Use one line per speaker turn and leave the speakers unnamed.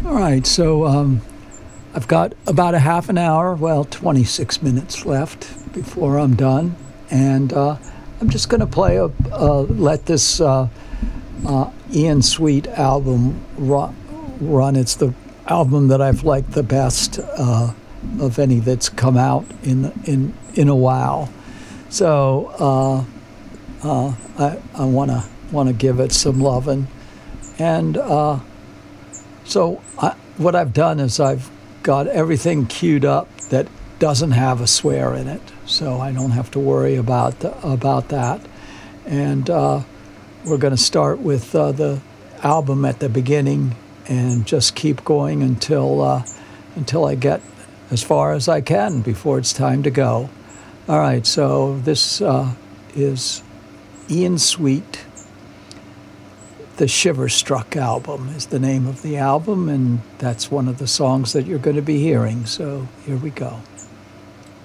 All right, so I've got about a half an hour, well, 26 minutes left before I'm done, and I'm just going to let this Ian Sweet album run. It's the album that I've liked the best of any that's come out in a while. So I want to give it some loving, and what I've done is I've got everything queued up that doesn't have a swear in it, so I don't have to worry about that. And we're going to start with the album at the beginning and just keep going until I get as far as I can before it's time to go. All right, so this is Ian Sweet. The Shiver Struck album is the name of the album, and that's one of the songs that you're going to be hearing. So here we go.